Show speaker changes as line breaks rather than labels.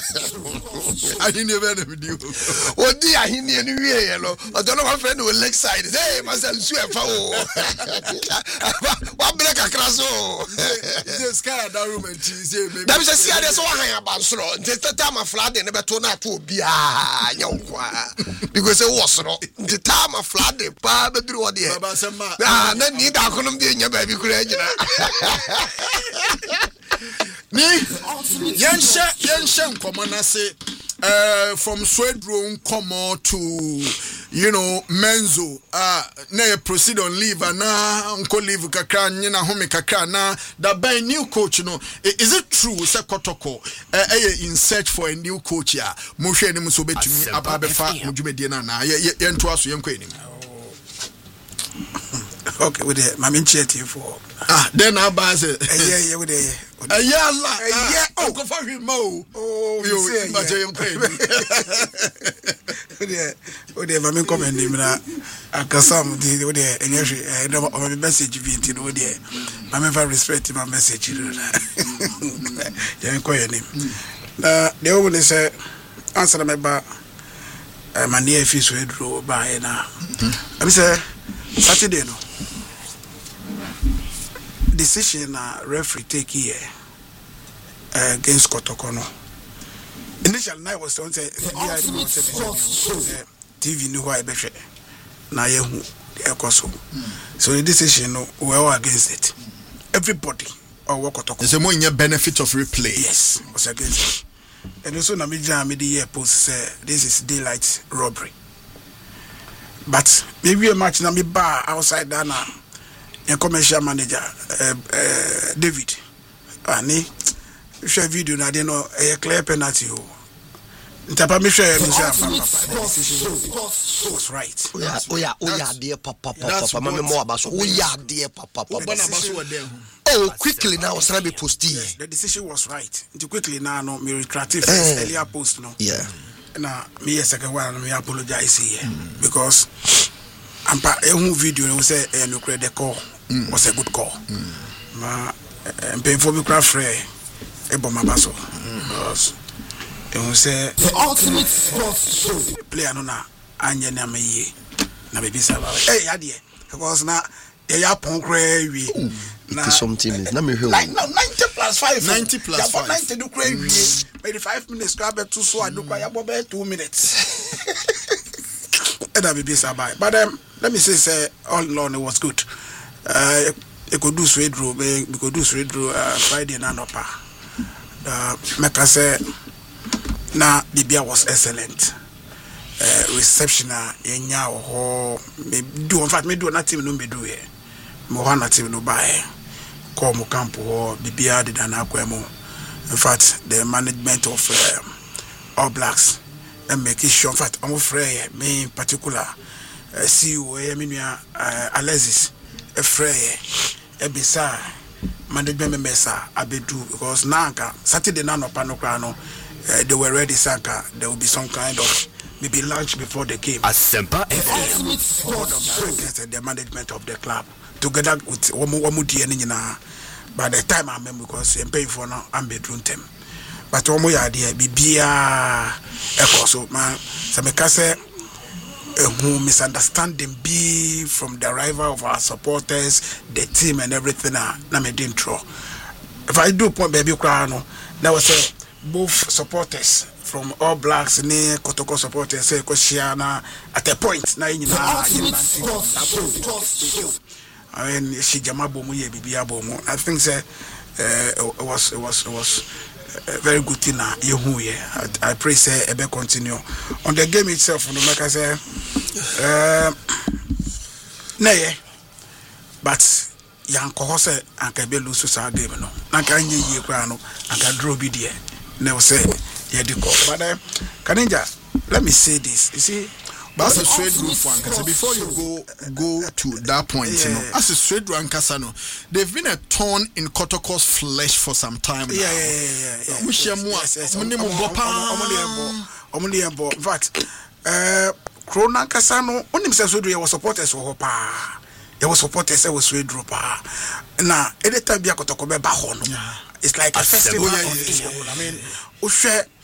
I didn't even video.
Oh, dear, I hear you yellow. I don't know my friend will lakeside. Hey, myself, swear for what break a crasso.
This guy, that room and cheese.
That was a serious one about slow. The time of flood, they never turn out to be because it was the time of flood, the Baba drew on the then need I couldn't be in your baby courage.
Yensha common say from Swedroom come to Menzo na proceed on leave and na uncle leave kakra nyina home kakra na da by new coach is it true say Kotoko in search for a new coach ya mo hwe ni so betumi ababefa modwumedie na yento aso yenkɔ enim.
Okay, with the Mammy Chetty for
then I buzz it.
Yeah, with the
oh, go for him, Mo. Oh, you say, but I'm crazy.
With the Mammy comment, I can some with the energy. I know my message being to know there. I'm ever respecting my message. You're calling him. The only say, answer me about my near fish with draw by now. I'm say, Saturday, no. Decision referee take here against Kotoko. Initially, I was on say TV knew why I bet na yehu ekoso. So the decision we were against it. Everybody or Kotoko.
There's a more benefit of replay.
Yes, was against it. And also na media media post say this is daylight robbery. But maybe a match na me bar outside that now. A commercial manager, David, ani share video na dey no a clear penalty o. Ntapa me share me say was right.
Oya dear papa mama mo abaso. Oya dear papa. Oh, quickly now was be posted.
The decision was right. Quickly now no me retractive earlier post no.
Yeah.
Na me second one me apologize here because ampa ehun video we say no credit call was a good call. Ma painful be craft free eboma baso because ehun say
the ultimate sports show
player no na anya na me na be bisa ba ade because na ya pon kra wi
na something na me
like now 90 plus 5
90 plus 5
90 do kra wi maybe 5 minutes grab to so do kwa ya bobe 2 minutes and I be bisa ba but let me say all in all it was good. It could do straight draw, we could do straight draw Friday and upper. Make us say na the beer was excellent. Reception in or me do in fact me do nothing no me do here. Mohana team no buy. Call mo campo or the beer did an aquemo. In fact, the management of All Blacks and make sure in fact I'm afraid me in particular CEO Alexis Efrey Ebisa management members abedu because nanka Saturday na no panokrano they were ready sanka there will be some kind of maybe lunch before the game.
Asempa FM
the management of the club together with Wamudi and Nina by the time I remember because I'm paying for now I'm bedroom them but Omo ya there bibia ekoso man samekase who misunderstanding be from the arrival of our supporters, the team and everything. Na me didn't throw. If I do point baby crano, that was both supporters from All Blacks near Kotoko supporters say Koshiana at a point. Na I mean she jamabo mu ye bibia bomo. I think say it was very good thing na yehu ye. I pray say ebe continue on the game itself. No make I say nay but yanko say anka be lose sa game no anka nye ye kra no anka draw bi there na say ye di call but Kaninja, let me say this, you see.
But as a straight rule for Ankasa, before you go to that point, you know, as a straight rule Ankasa, no, they've been a thorn in Kotoko's flesh for some time now.
In fact, Krona Ankasa no, when himself was supporters for Hopa. There was supporters that was straight rule pa. Now, anytime Kotoko be back on, it's like a festival. I mean,